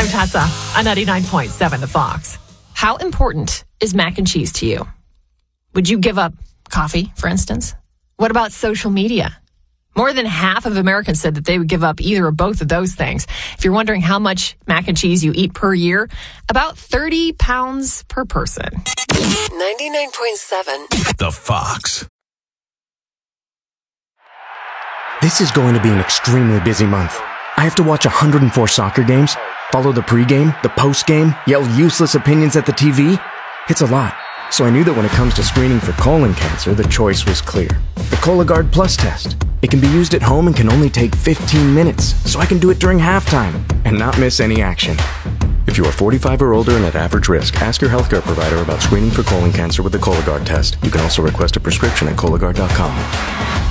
I'm Tessa on 99.7 The Fox. How important is mac and cheese to you? Would you give up coffee, for instance? What about social media? More than half of Americans said that they would give up either or both of those things. If you're wondering how much mac and cheese you eat per year, about 30 pounds per person. 99.7 The Fox. This is going to be an extremely busy month. I have to watch 104 soccer games, follow the pregame, the postgame, yell useless opinions at the TV. It's a lot. So I knew that when it comes to screening for colon cancer, the choice was clear. The Cologuard Plus test. It can be used at home and can only take 15 minutes, so I can do it during halftime and not miss any action. If you are 45 or older and at average risk, ask your healthcare provider about screening for colon cancer with the Cologuard test. You can also request a prescription at Cologuard.com.